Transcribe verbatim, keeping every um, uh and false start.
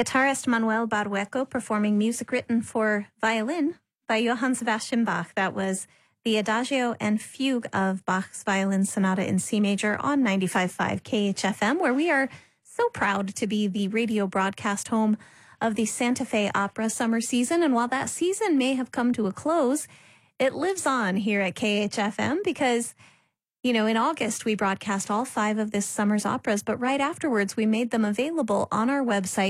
Guitarist Manuel Barrueco performing music written for violin by Johann Sebastian Bach. That was the Adagio and Fugue of Bach's Violin Sonata in C major on ninety-five point five K H F M, where we are so proud to be the radio broadcast home of the Santa Fe Opera summer season. And while that season may have come to a close, it lives on here at K H F M because, you know, in August, we broadcast all five of this summer's operas, but right afterwards, we made them available on our website